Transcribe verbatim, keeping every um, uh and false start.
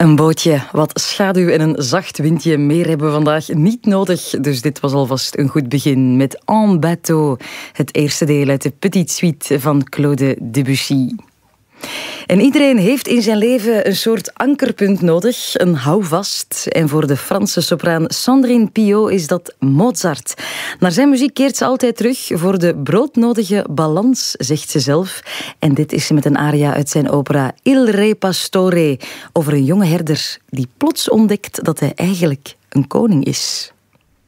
Een bootje, wat schaduw en een zacht windje. Meer hebben we vandaag niet nodig. Dus dit was alvast een goed begin met En bateau. Het eerste deel uit de Petite Suite van Claude Debussy. En iedereen heeft in zijn leven een soort ankerpunt nodig, een houvast. En voor de Franse sopraan Sandrine Piot is dat Mozart. Naar zijn muziek keert ze altijd terug voor de broodnodige balans, zegt ze zelf. En dit is ze met een aria uit zijn opera Il Re Pastore, over een jonge herder die plots ontdekt dat hij eigenlijk een koning is.